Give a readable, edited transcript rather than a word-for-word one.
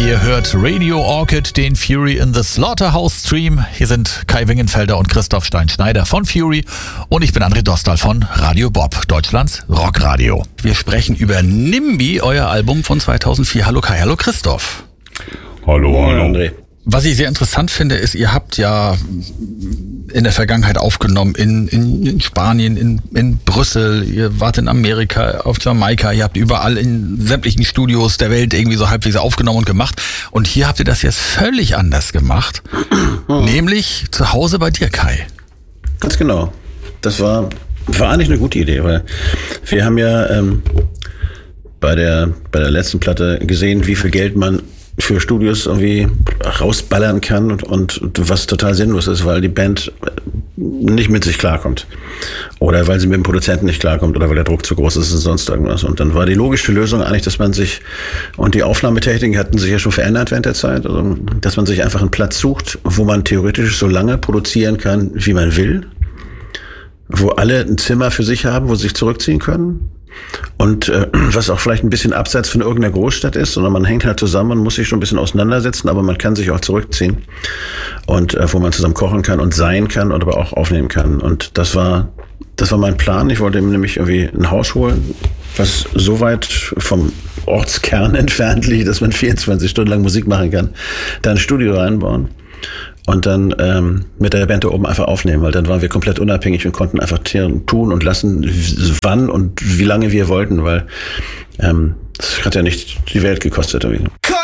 Ihr hört Radio Orchid, den Fury in the Slaughterhouse Stream. Hier sind Kai Wingenfelder und Christoph Stein-Schneider von Fury und ich bin André Dostal von Radio Bob, Deutschlands Rockradio. Wir sprechen über NIMBY, euer Album von 2004. Hallo Kai, hallo Christoph. Hallo André. Was ich sehr interessant finde, ist, ihr habt ja in der Vergangenheit aufgenommen in Spanien, in Brüssel, ihr wart in Amerika, auf Jamaika, ihr habt überall in sämtlichen Studios der Welt irgendwie so halbwegs aufgenommen und gemacht. Und hier habt ihr das jetzt völlig anders gemacht, nämlich zu Hause bei dir, Kai. Ganz genau. Das war eigentlich eine gute Idee, weil wir haben ja bei der letzten Platte gesehen, wie viel Geld man für Studios irgendwie rausballern kann und was total sinnlos ist, weil die Band nicht mit sich klarkommt. Oder weil sie mit dem Produzenten nicht klarkommt oder weil der Druck zu groß ist und sonst irgendwas. Und dann war die logische Lösung eigentlich, dass man sich, und die Aufnahmetechniken hatten sich ja schon verändert während der Zeit, also, dass man sich einfach einen Platz sucht, wo man theoretisch so lange produzieren kann, wie man will, wo alle ein Zimmer für sich haben, wo sie sich zurückziehen können. Und was auch vielleicht ein bisschen abseits von irgendeiner Großstadt ist, sondern man hängt halt zusammen und muss sich schon ein bisschen auseinandersetzen, aber man kann sich auch zurückziehen und wo man zusammen kochen kann und sein kann und aber auch aufnehmen kann. Und das war mein Plan. Ich wollte ihm nämlich irgendwie ein Haus holen, was so weit vom Ortskern entfernt liegt, dass man 24 Stunden lang Musik machen kann, da ein Studio reinbauen. Und dann mit der Band da oben einfach aufnehmen, weil dann waren wir komplett unabhängig und konnten einfach tun und lassen, wann und wie lange wir wollten, weil das hat ja nicht die Welt gekostet. Irgendwie.